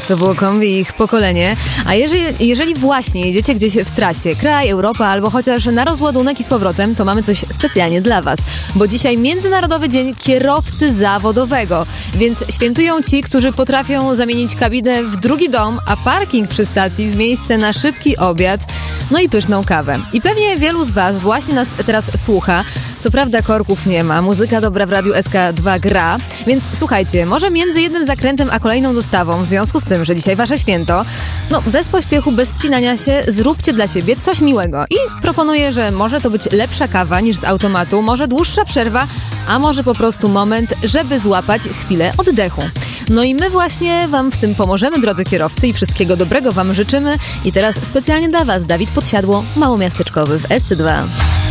To było Kombi, ich pokolenie. A jeżeli właśnie jedziecie gdzieś w trasie, kraj, Europa albo chociaż na rozładunek i z powrotem, to mamy coś specjalnie dla Was. Bo dzisiaj Międzynarodowy Dzień Kierowcy Zawodowego. Więc świętują ci, którzy potrafią zamienić kabinę w drugi dom, a parking przy stacji w miejsce na szybki obiad, no i pyszną kawę. I pewnie wielu z Was właśnie nas teraz słucha. Co prawda korków nie ma, muzyka dobra w Radiu SK2 gra, więc słuchajcie, może między jednym zakrętem a kolejną dostawą, w związku z tym, że dzisiaj wasze święto, no bez pośpiechu, bez spinania się, zróbcie dla siebie coś miłego. I proponuję, że może to być lepsza kawa niż z automatu, może dłuższa przerwa, a może po prostu moment, żeby złapać chwilę oddechu. No i my właśnie Wam w tym pomożemy, drodzy kierowcy, i wszystkiego dobrego Wam życzymy. I teraz specjalnie dla Was Dawid Podsiadło, małomiasteczkowy w SC2.